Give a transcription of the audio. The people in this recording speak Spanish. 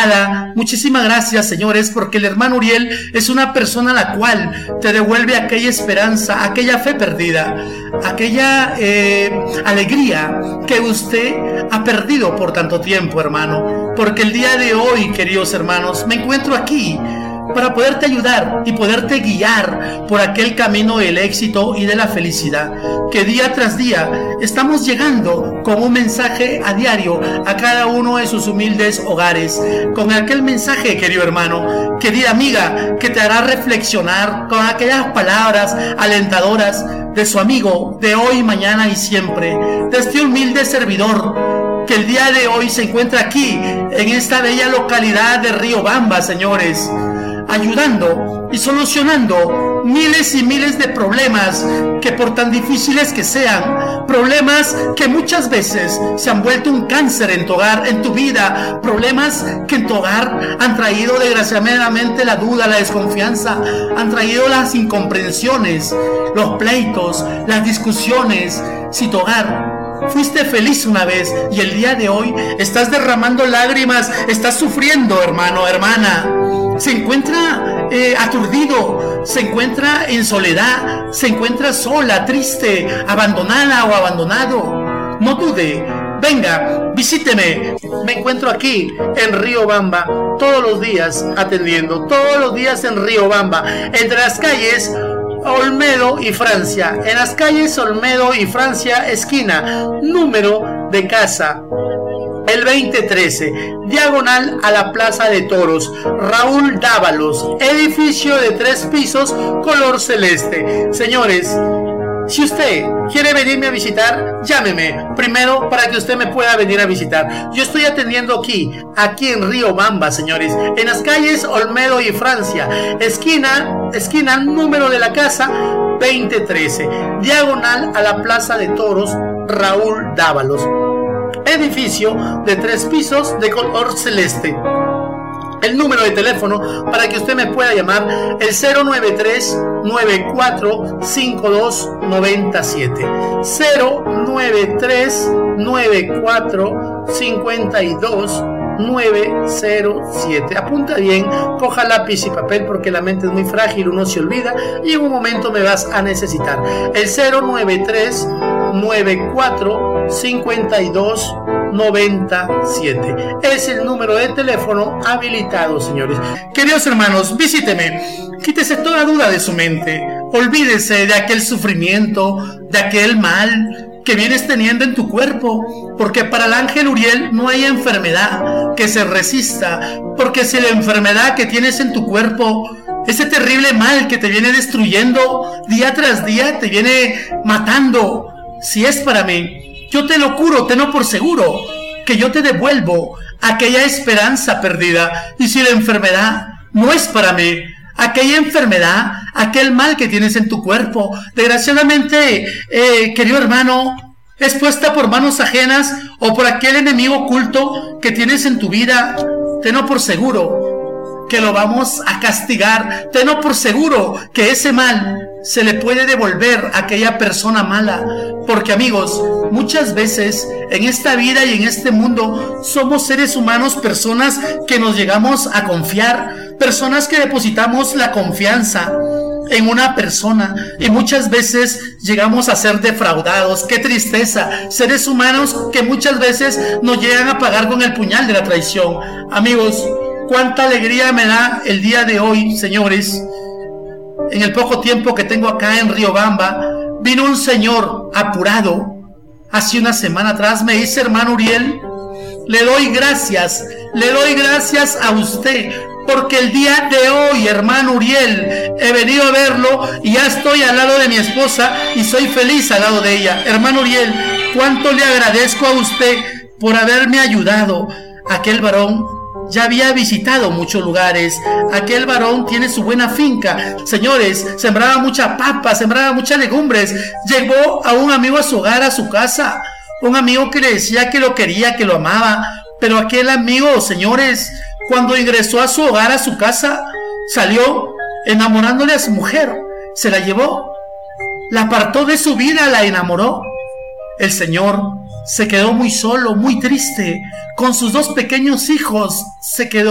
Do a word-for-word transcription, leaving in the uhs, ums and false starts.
amada, muchísimas gracias, señores, porque el hermano Uriel es una persona a la cual te devuelve aquella esperanza, aquella fe perdida, aquella eh, alegría que usted ha perdido por tanto tiempo, hermano. Porque el día de hoy, queridos hermanos, me encuentro aquí para poderte ayudar y poderte guiar por aquel camino del éxito y de la felicidad, que día tras día estamos llegando con un mensaje a diario a cada uno de sus humildes hogares, con aquel mensaje, querido hermano, querida amiga, que te hará reflexionar con aquellas palabras alentadoras de su amigo de hoy, mañana y siempre, de este humilde servidor que el día de hoy se encuentra aquí en esta bella localidad de Riobamba, señores, ayudando y solucionando miles y miles de problemas que, por tan difíciles que sean, problemas que muchas veces se han vuelto un cáncer en tu hogar, en tu vida, problemas que en tu hogar han traído desgraciadamente la duda, la desconfianza, han traído las incomprensiones, los pleitos, las discusiones. Si tu hogar fuiste feliz una vez y el día de hoy estás derramando lágrimas, estás sufriendo, hermano, hermana, se encuentra eh, aturdido, se encuentra en soledad, se encuentra sola, triste, abandonada o abandonado, no dude, venga, visíteme. Me encuentro aquí en Riobamba todos los días atendiendo, todos los días en Riobamba, entre las calles Olmedo y Francia, en las calles Olmedo y Francia, esquina, número de casa el veinte trece, diagonal a la Plaza de Toros, Raúl Dávalos, edificio de tres pisos, color celeste. Señores, si usted quiere venirme a visitar, llámeme primero para que usted me pueda venir a visitar. Yo estoy atendiendo aquí, aquí en Riobamba, señores, en las calles Olmedo y Francia, esquina, esquina número de la casa veinte trece, diagonal a la Plaza de Toros, Raúl Dávalos, edificio de tres pisos de color celeste. El número de teléfono para que usted me pueda llamar, el cero nueve tres nueve cuatro cinco dos nueve siete, cero nueve tres nueve cuatro cinco dos nueve cero siete. Apunta bien, coja lápiz y papel porque la mente es muy frágil, uno se olvida y en un momento me vas a necesitar. El cero nueve tres nueve cuatro cinco dos nueve siete es el número de teléfono habilitado, señores. Queridos hermanos, visíteme, quítese toda duda de su mente, olvídese de aquel sufrimiento, de aquel mal que vienes teniendo en tu cuerpo, porque para el ángel Uriel no hay enfermedad que se resista, porque si la enfermedad que tienes en tu cuerpo, ese terrible mal que te viene destruyendo día tras día, te viene matando, si es para mí, yo te lo curo, tenlo por seguro, que yo te devuelvo aquella esperanza perdida. Y si la enfermedad no es para mí, aquella enfermedad, aquel mal que tienes en tu cuerpo, desgraciadamente, eh, querido hermano, es puesta por manos ajenas o por aquel enemigo oculto que tienes en tu vida, tenlo por seguro que lo vamos a castigar, tenlo por seguro que ese mal se le puede devolver a aquella persona mala, porque amigos, muchas veces en esta vida y en este mundo somos seres humanos, personas que nos llegamos a confiar, personas que depositamos la confianza en una persona y muchas veces llegamos a ser defraudados. Qué tristeza, seres humanos que muchas veces nos llegan a pagar con el puñal de la traición. Amigos, cuánta alegría me da el día de hoy, señores. En el poco tiempo que tengo acá en Riobamba, vino un señor apurado hace una semana atrás, me dice: hermano Uriel, le doy gracias, le doy gracias a usted, porque el día de hoy, hermano Uriel, he venido a verlo y ya estoy al lado de mi esposa y soy feliz al lado de ella. Hermano Uriel, cuánto le agradezco a usted por haberme ayudado. Aquel varón ya había visitado muchos lugares, aquel varón tiene su buena finca, señores, sembraba mucha papa, sembraba muchas legumbres, llevó a un amigo a su hogar, a su casa, un amigo que le decía que lo quería, que lo amaba, pero aquel amigo, señores, cuando ingresó a su hogar, a su casa, salió enamorándole a su mujer, se la llevó, la apartó de su vida, la enamoró. El señor se quedó muy solo, muy triste, con sus dos pequeños hijos, se quedó